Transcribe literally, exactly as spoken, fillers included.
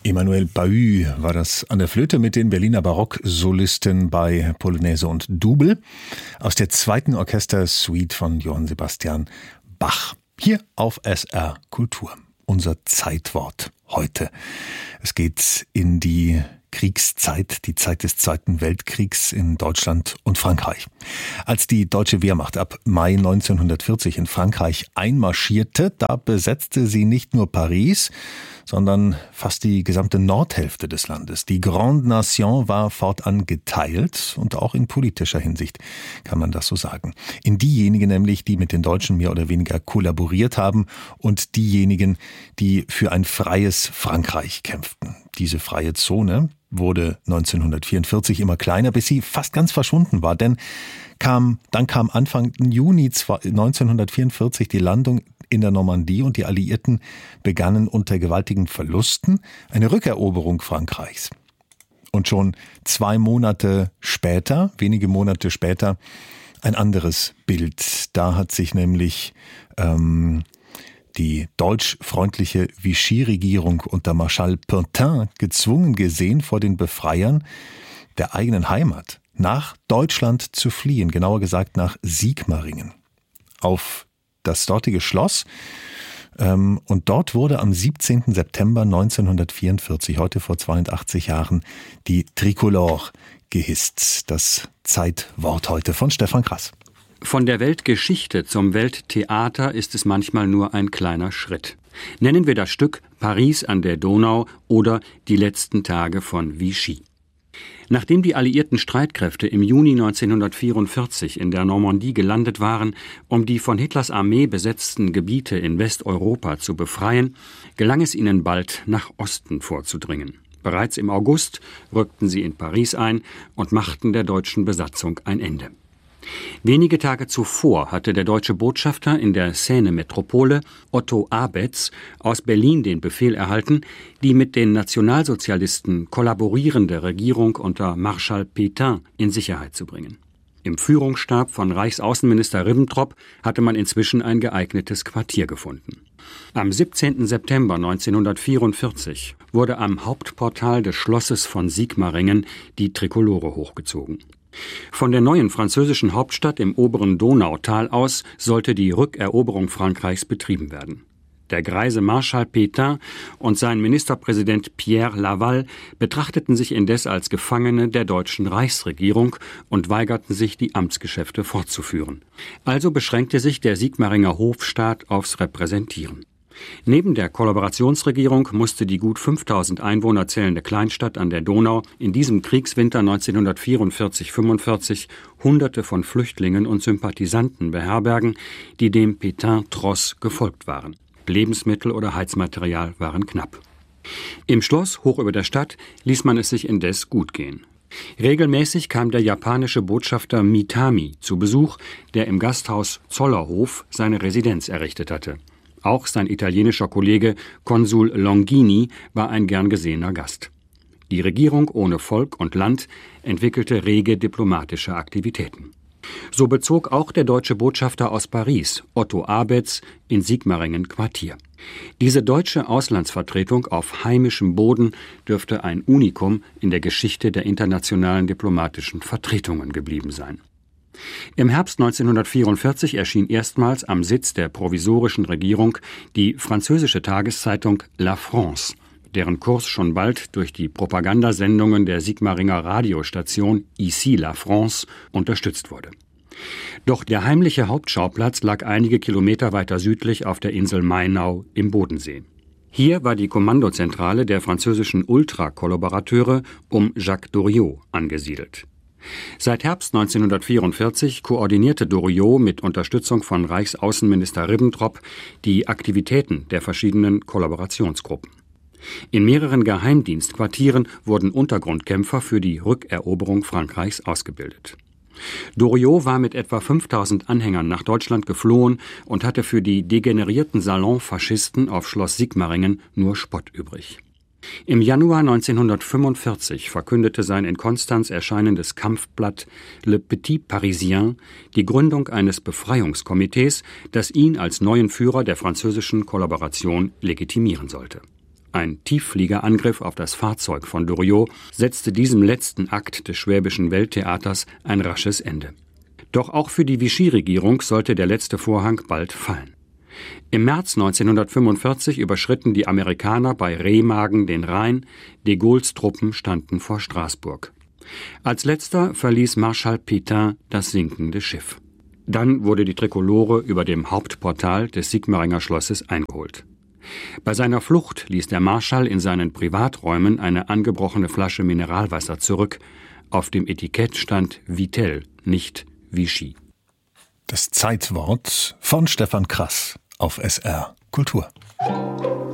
Emmanuel Bahut war das an der Flöte mit den Berliner Barocksolisten bei Polonaise und Double aus der zweiten Orchestersuite von Johann Sebastian Bach. Hier auf S R Kultur. Unser Zeitwort heute. Es geht in die Kriegszeit, die Zeit des Zweiten Weltkriegs in Deutschland und Frankreich. Als die deutsche Wehrmacht ab Mai neunzehnhundertvierzig in Frankreich einmarschierte, da besetzte sie nicht nur Paris, sondern fast die gesamte Nordhälfte des Landes. Die Grande Nation war fortan geteilt und auch in politischer Hinsicht kann man das so sagen. In diejenigen nämlich, die mit den Deutschen mehr oder weniger kollaboriert haben und diejenigen, die für ein freies Frankreich kämpften. Diese freie Zone wurde neunzehnhundertvierundvierzig immer kleiner, bis sie fast ganz verschwunden war, denn kam, dann kam Anfang Juni neunzehnhundertvierundvierzig die Landung in der Normandie und die Alliierten begannen unter gewaltigen Verlusten eine Rückeroberung Frankreichs. Und schon zwei Monate später, wenige Monate später, ein anderes Bild. Da hat sich nämlich ähm, die deutschfreundliche Vichy-Regierung unter Marschall Pétain gezwungen gesehen, vor den Befreiern der eigenen Heimat nach Deutschland zu fliehen, genauer gesagt nach Sigmaringen, auf das dortige Schloss. Und dort wurde am siebzehnten September neunzehnhundertvierundvierzig, heute vor zweiundachtzig Jahren, die Tricolore gehisst. Das Zeitwort heute von Stefan Krass. Von der Weltgeschichte zum Welttheater ist es manchmal nur ein kleiner Schritt. Nennen wir das Stück Paris an der Donau oder Die letzten Tage von Vichy. Nachdem die alliierten Streitkräfte im Juni neunzehnhundertvierundvierzig in der Normandie gelandet waren, um die von Hitlers Armee besetzten Gebiete in Westeuropa zu befreien, gelang es ihnen bald, nach Osten vorzudringen. Bereits im August rückten sie in Paris ein und machten der deutschen Besatzung ein Ende. Wenige Tage zuvor hatte der deutsche Botschafter in der Seine-Metropole, Otto Abetz, aus Berlin den Befehl erhalten, die mit den Nationalsozialisten kollaborierende Regierung unter Marschall Pétain in Sicherheit zu bringen. Im Führungsstab von Reichsaußenminister Ribbentrop hatte man inzwischen ein geeignetes Quartier gefunden. Am siebzehnten September neunzehnhundertvierundvierzig wurde am Hauptportal des Schlosses von Sigmaringen die Trikolore hochgezogen. Von der neuen französischen Hauptstadt im oberen Donautal aus sollte die Rückeroberung Frankreichs betrieben werden. Der greise Marschall Pétain und sein Ministerpräsident Pierre Laval betrachteten sich indes als Gefangene der deutschen Reichsregierung und weigerten sich, die Amtsgeschäfte fortzuführen. Also beschränkte sich der Sigmaringer Hofstaat aufs Repräsentieren. Neben der Kollaborationsregierung musste die gut fünftausend Einwohner zählende Kleinstadt an der Donau in diesem Kriegswinter neunzehnhundertvierundvierzig fünfundvierzig Hunderte von Flüchtlingen und Sympathisanten beherbergen, die dem Pétain-Tross gefolgt waren. Lebensmittel oder Heizmaterial waren knapp. Im Schloss hoch über der Stadt ließ man es sich indes gut gehen. Regelmäßig kam der japanische Botschafter Mitami zu Besuch, der im Gasthaus Zollerhof seine Residenz errichtet hatte. Auch sein italienischer Kollege Konsul Longini war ein gern gesehener Gast. Die Regierung ohne Volk und Land entwickelte rege diplomatische Aktivitäten. So bezog auch der deutsche Botschafter aus Paris, Otto Abetz, in Sigmaringen Quartier. Diese deutsche Auslandsvertretung auf heimischem Boden dürfte ein Unikum in der Geschichte der internationalen diplomatischen Vertretungen geblieben sein. Im Herbst neunzehnhundertvierundvierzig erschien erstmals am Sitz der provisorischen Regierung die französische Tageszeitung La France, deren Kurs schon bald durch die Propagandasendungen der Sigmaringer Radiostation Ici La France unterstützt wurde. Doch der heimliche Hauptschauplatz lag einige Kilometer weiter südlich auf der Insel Mainau im Bodensee. Hier war die Kommandozentrale der französischen Ultrakollaborateure um Jacques Doriot angesiedelt. Seit Herbst neunzehnhundertvierundvierzig koordinierte Doriot mit Unterstützung von Reichsaußenminister Ribbentrop die Aktivitäten der verschiedenen Kollaborationsgruppen. In mehreren Geheimdienstquartieren wurden Untergrundkämpfer für die Rückeroberung Frankreichs ausgebildet. Doriot war mit etwa fünftausend Anhängern nach Deutschland geflohen und hatte für die degenerierten Salonfaschisten auf Schloss Sigmaringen nur Spott übrig. Im Januar neunzehnhundertfünfundvierzig verkündete sein in Konstanz erscheinendes Kampfblatt Le Petit Parisien die Gründung eines Befreiungskomitees, das ihn als neuen Führer der französischen Kollaboration legitimieren sollte. Ein Tieffliegerangriff auf das Fahrzeug von Doriot setzte diesem letzten Akt des schwäbischen Welttheaters ein rasches Ende. Doch auch für die Vichy-Regierung sollte der letzte Vorhang bald fallen. Im März neunzehnhundertfünfundvierzig überschritten die Amerikaner bei Remagen den Rhein, de Gaulles Truppen standen vor Straßburg. Als letzter verließ Marschall Pétain das sinkende Schiff. Dann wurde die Trikolore über dem Hauptportal des Sigmaringer Schlosses eingeholt. Bei seiner Flucht ließ der Marschall in seinen Privaträumen eine angebrochene Flasche Mineralwasser zurück. Auf dem Etikett stand Vittel, nicht Vichy. Das Zeitwort von Stefan Krass auf S R Kultur.